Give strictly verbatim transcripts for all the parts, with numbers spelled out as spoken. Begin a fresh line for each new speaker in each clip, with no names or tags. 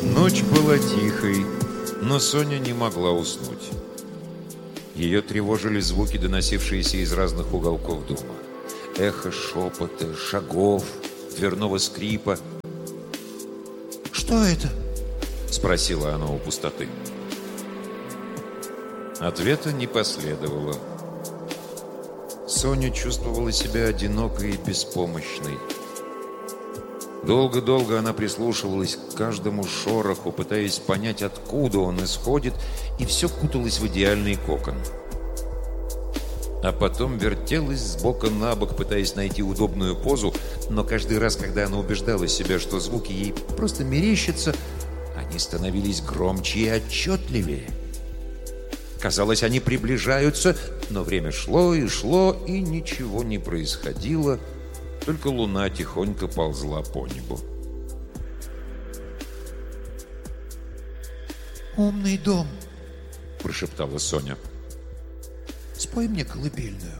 Ночь была тихой, но Соня не могла уснуть. Ее тревожили звуки, доносившиеся из разных уголков дома. Эхо шепота, шагов, дверного скрипа.
«Что это?»
— спросила она у пустоты. Ответа не последовало. Соня чувствовала себя одинокой и беспомощной. Долго-долго она прислушивалась к каждому шороху, пытаясь понять, откуда он исходит, и все куталось в идеальный кокон. А потом вертелась с бока на бок, пытаясь найти удобную позу, но каждый раз, когда она убеждала себя, что звуки ей просто мерещатся, они становились громче и отчетливее. Казалось, они приближаются, но время шло и шло, и ничего не происходило. Только луна тихонько ползла по небу.
«Умный дом»,
— прошептала Соня.
«Спой мне колыбельную».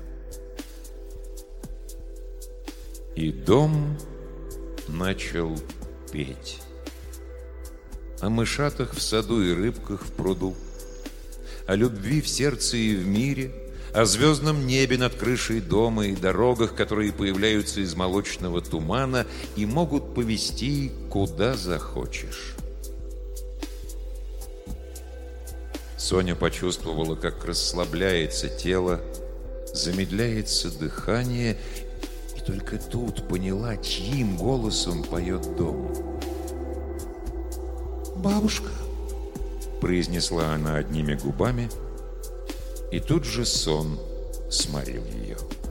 И дом начал петь. О мышатах в саду и рыбках в пруду, о любви в сердце и в мире, о звездном небе над крышей дома и дорогах, которые появляются из молочного тумана и могут повести куда захочешь. Соня почувствовала, как расслабляется тело, замедляется дыхание, и только тут поняла, чьим голосом поет дом.
«Бабушка»,
— произнесла она одними губами, и тут же сон сморил ее.